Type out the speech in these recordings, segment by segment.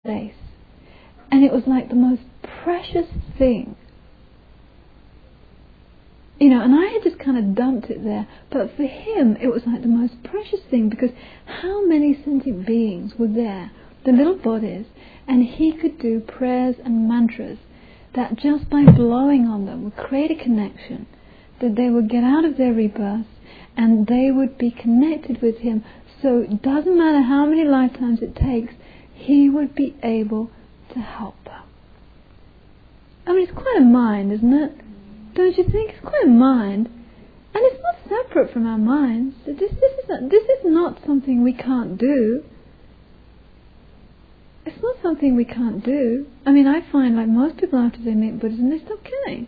place. And it was like the most precious thing. And I had just kind of dumped it there. But for him, it was like the most precious thing, because how many sentient beings were there, the little bodies, and he could do prayers and mantras that just by blowing on them would create a connection, that they would get out of their rebirth and they would be connected with him. So it doesn't matter how many lifetimes it takes, he would be able to help her. I mean, it's quite a mind, isn't it? Don't you think? It's quite a mind. And it's not separate from our minds. This is not something we can't do. It's not something we can't do. I mean, I find like most people after they meet Buddhism, they stop killing.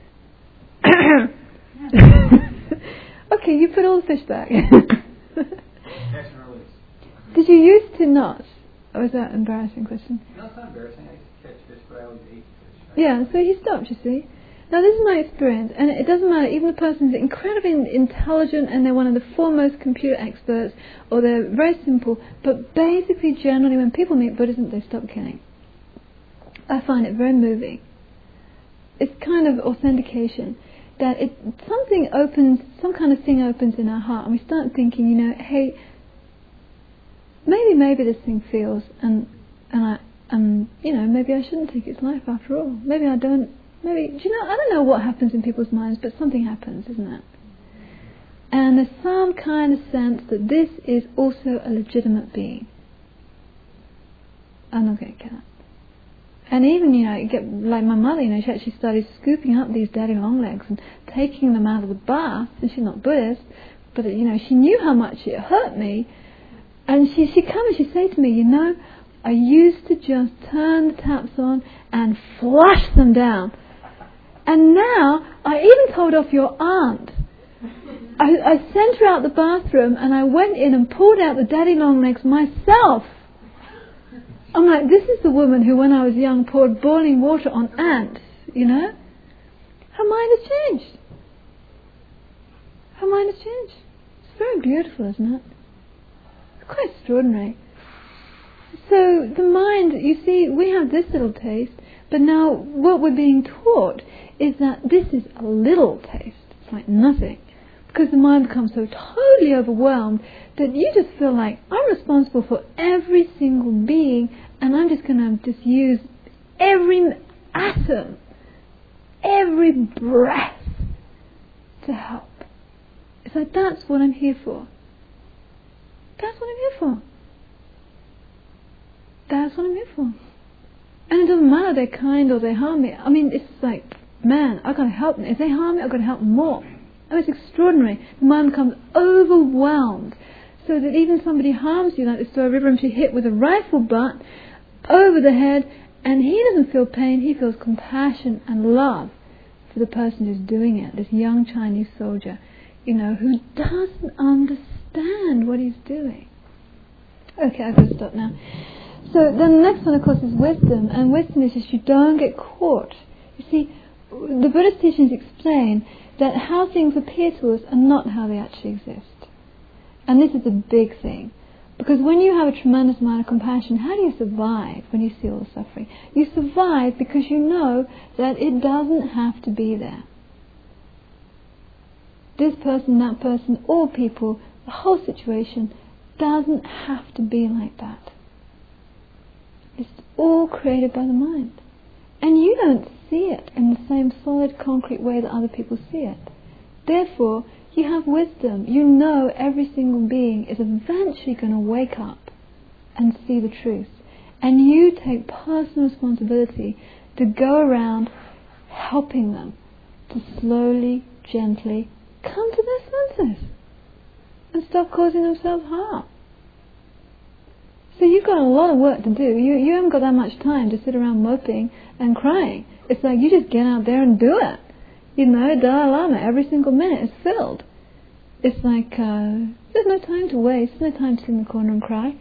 Okay, you put all the fish back. Did you used to not? Or was that an embarrassing question? No, it's not embarrassing. I used to catch fish, but I always ate fish. Yeah, so he stopped, you see. Now this is my experience, and it doesn't matter, even the person's incredibly intelligent and they're one of the foremost computer experts, or they're very simple, but basically generally when people meet Buddhism, they stop killing. I find it very moving. It's kind of authentication that something opens, some kind of thing opens in our heart, and we start thinking, hey, maybe this thing feels, and maybe I shouldn't take its life after all. Maybe I don't. Maybe, I don't know what happens in people's minds, but something happens, isn't it? And there's some kind of sense that this is also a legitimate being. I'm not going to kill it. And even, you get like my mother, she actually started scooping up these daddy long legs and taking them out of the bath, and she's not Buddhist, but she knew how much it hurt me, and she'd come and she'd say to me, I used to just turn the taps on and flush them down. And now, I even told off your aunt. I sent her out the bathroom and I went in and pulled out the daddy long legs myself. I'm like, this is the woman who, when I was young, poured boiling water on ants, Her mind has changed. Her mind has changed. It's very beautiful, isn't it? It's quite extraordinary. So the mind, you see, we have this little taste, but now what we're being taught is that this is a little taste. It's like nothing. Because the mind becomes so totally overwhelmed that you just feel like I'm responsible for every single being, and I'm just going to just use every atom, every breath to help. It's like, that's what I'm here for. That's what I'm here for. That's what I'm here for. And it doesn't matter they're kind or they harm me. I mean, it's like, man, I've got to help them. If they harm me, I've got to help them more. And it's extraordinary. The mind becomes overwhelmed, so that even somebody harms you, like the story of Rinpoche hit with a rifle butt over the head, and he doesn't feel pain, he feels compassion and love for the person who's doing it, this young Chinese soldier, who doesn't understand what he's doing. Okay, I've got to stop now. So then the next one, of course, is wisdom. And wisdom is just you don't get caught. You see, the Buddhist teachings explain that how things appear to us are not how they actually exist. And this is a big thing. Because when you have a tremendous amount of compassion, how do you survive when you see all the suffering? You survive because you know that it doesn't have to be there. This person, that person, all people, the whole situation doesn't have to be like that. It's all created by the mind. And you don't see it in the same solid, concrete way that other people see it. Therefore, you have wisdom. You know every single being is eventually going to wake up and see the truth. And you take personal responsibility to go around helping them to slowly, gently come to their senses and stop causing themselves harm. So you've got a lot of work to do. You haven't got that much time to sit around moping and crying. It's like you just get out there and do it. Dalai Lama, every single minute is filled. It's like, there's no time to waste, no time to sit in the corner and cry.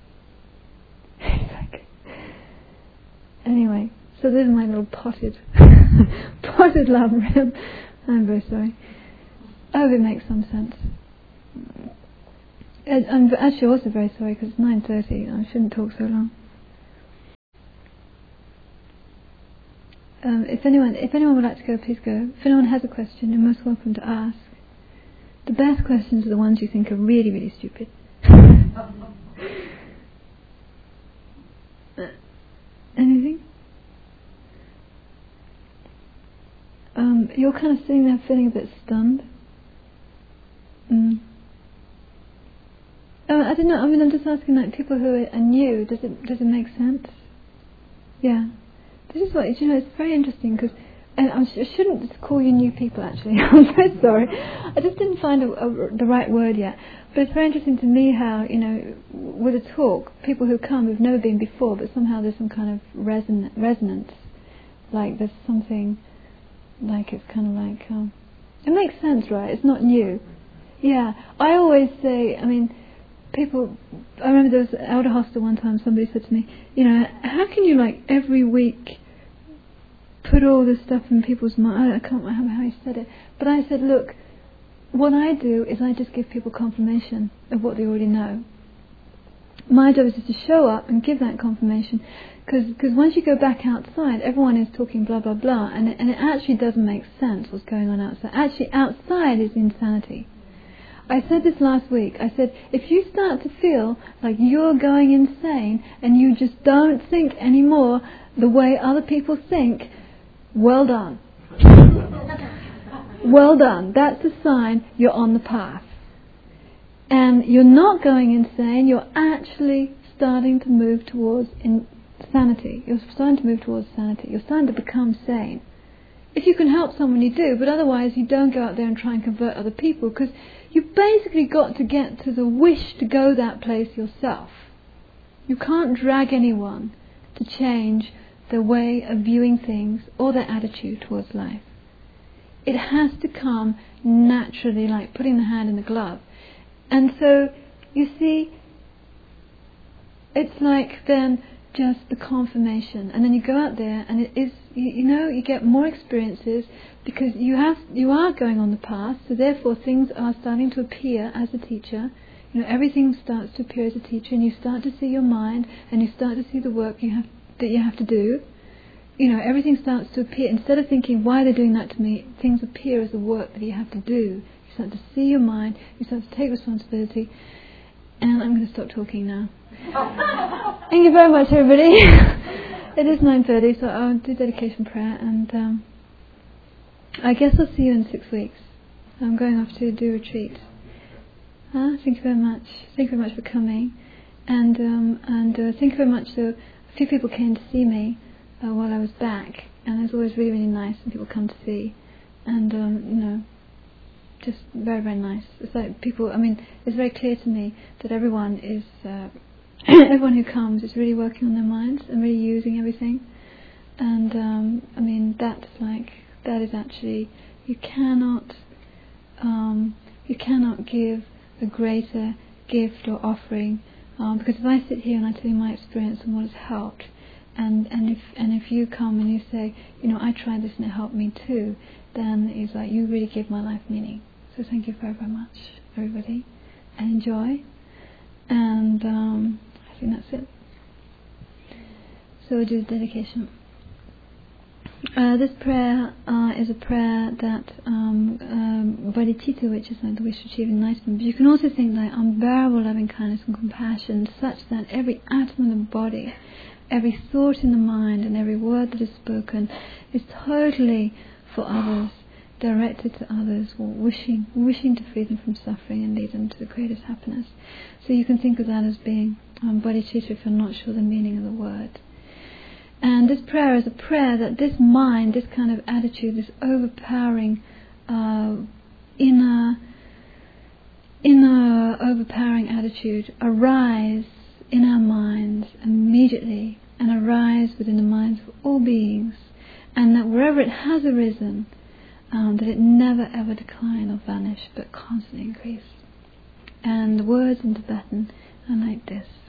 Anyway, so this is my little potted love rant. I'm very sorry. I hope it makes some sense. I'm actually also very sorry because it's 9:30 and I shouldn't talk so long. if anyone would like to go, please go. If anyone has a question, you're most welcome to ask. The best questions are the ones you think are really, really stupid. Anything? You're kind of sitting there feeling a bit stunned. I don't know. I mean, I'm just asking, like, people who are new. Does it make sense? Yeah. This is what it's very interesting because, and I shouldn't call you new people. Actually, I'm very sorry. I just didn't find the right word yet. But it's very interesting to me how with a talk, people who come who've never been before, but somehow there's some kind of resonance. Like there's something. Like it's kind of like it makes sense, right? It's not new. Yeah, I always say. I mean, people. I remember there was an elder hostel one time. Somebody said to me, how can you like every week put all this stuff in people's mind? I can't remember how he said it, but I said, look, what I do is I just give people confirmation of what they already know. My job is just to show up and give that confirmation, because once you go back outside, everyone is talking blah blah blah, and it actually doesn't make sense what's going on outside. Actually, outside is insanity. I said this last week. I said, if you start to feel like you're going insane and you just don't think anymore the way other people think, well done. Well done. That's a sign you're on the path. And you're not going insane, you're actually starting to move towards sanity. You're starting to move towards sanity. You're starting to become sane. If you can help someone, you do, but otherwise you don't go out there and try and convert other people, because you've basically got to get to the wish to go that place yourself. You can't drag anyone to change their way of viewing things or their attitude towards life. It has to come naturally, like putting the hand in the glove. And so, you see, it's like then just the confirmation, and then you go out there, and it is, you get more experiences because you are going on the path. So therefore, things are starting to appear as a teacher. Everything starts to appear as a teacher, and you start to see your mind, and you start to see the work that you have to do. Everything starts to appear. Instead of thinking, why are they doing that to me? Things appear as the work that you have to do. You start to see your mind, you start to take responsibility. And I'm going to stop talking now. Thank you very much, everybody. It is 9:30, so I'll do dedication prayer, and I guess I'll see you in 6 weeks. I'm going off to do retreat. Thank you very much. Thank you very much for coming. And thank you very much. So a few people came to see me while I was back, and it's always really, really nice when people come to see. And just very, very nice. It's like people, it's very clear to me that everyone is, everyone who comes is really working on their minds and really using everything. And, that is actually, you cannot give a greater gift or offering, because if I sit here and I tell you my experience and what has helped, and if you come and you say, I tried this and it helped me too, then it's like you really give my life meaning. So thank you very, very much, everybody, and enjoy. And I think that's it. So we'll do the dedication. This prayer is a prayer that bodhicitta, which is like the wish to achieve enlightenment. But you can also think like unbearable loving kindness and compassion, such that every atom in the body, every thought in the mind, and every word that is spoken is totally for others, directed to others, or wishing to free them from suffering and lead them to the greatest happiness. So you can think of that as being bodhicitta if you're not sure the meaning of the word. And this prayer is a prayer that this mind, this kind of attitude, this overpowering inner overpowering attitude arise in our minds immediately, and arise within the minds of all beings, and that wherever it has arisen, that it never ever decline or vanish, but constantly increase. And the words in Tibetan are like this.